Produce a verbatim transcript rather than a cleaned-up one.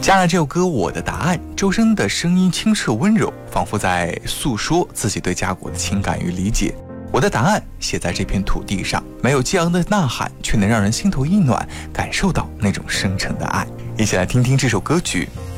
加上这首歌《我的答案》，周深的声音清澈温柔，仿佛在诉说自己对家国的情感与理解。我的答案写在这片土地上，没有激昂的呐喊，却能让人心头一暖，感受到那种深沉的爱。一起来听听这首歌曲《